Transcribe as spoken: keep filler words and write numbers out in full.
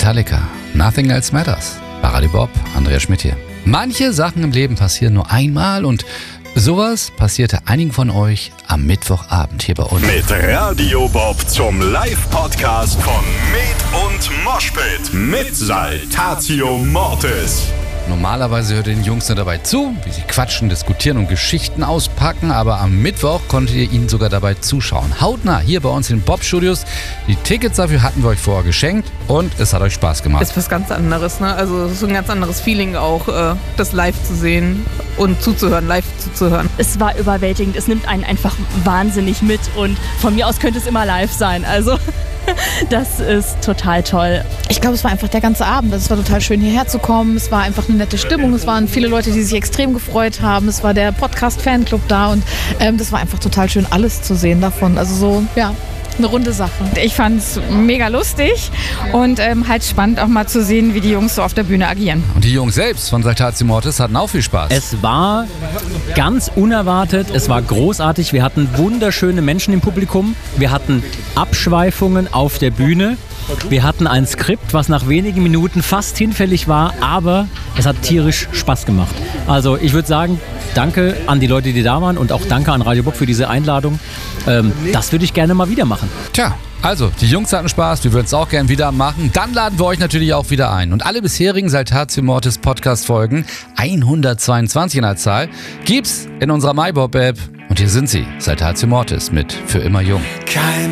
Metallica, Nothing Else Matters. Baradi Bob, Andreas Schmidt hier. Manche Sachen im Leben passieren nur einmal und sowas passierte einigen von euch am Mittwochabend hier bei uns. Mit Radio Bob zum Live-Podcast von Med und Moshpit mit Saltatio Mortis. Normalerweise hört ihr den Jungs nur dabei zu, wie sie quatschen, diskutieren und Geschichten auspacken, aber am Mittwoch konntet ihr ihnen sogar dabei zuschauen. Hautnah hier bei uns in den Bob-Studios. Die Tickets dafür hatten wir euch vorher geschenkt und es hat euch Spaß gemacht. Ist was ganz anderes, ne? Also es ist ein ganz anderes Feeling auch, äh, das live zu sehen und zuzuhören, live zuzuhören. Es war überwältigend, es nimmt einen einfach wahnsinnig mit und von mir aus könnte es immer live sein, also das ist total toll. Ich glaube, es war einfach der ganze Abend. Es war total schön, hierher zu kommen. Es war einfach eine nette Stimmung. Es waren viele Leute, die sich extrem gefreut haben. Es war der Podcast-Fanclub da und ähm, das war einfach total schön, alles zu sehen davon. Also so, ja, eine runde Sache. Ich fand es mega lustig und ähm, halt spannend auch mal zu sehen, wie die Jungs so auf der Bühne agieren. Und die Jungs selbst von Saltatio Mortis hatten auch viel Spaß. Es war ganz unerwartet, es war großartig. Wir hatten wunderschöne Menschen im Publikum. Wir hatten Abschweifungen auf der Bühne. Wir hatten ein Skript, was nach wenigen Minuten fast hinfällig war, aber es hat tierisch Spaß gemacht. Also ich würde sagen, danke an die Leute, die da waren und auch danke an Radio Bob für diese Einladung. Ähm, das würde ich gerne mal wieder machen. Tja, also die Jungs hatten Spaß, wir würden es auch gerne wieder machen. Dann laden wir euch natürlich auch wieder ein. Und alle bisherigen Saltatio Mortis Podcast-Folgen, hundertzweiundzwanzig in der Zahl, gibt's in unserer MyBob-App. Und hier sind sie, Saltatio Mortis mit Für immer jung. Keine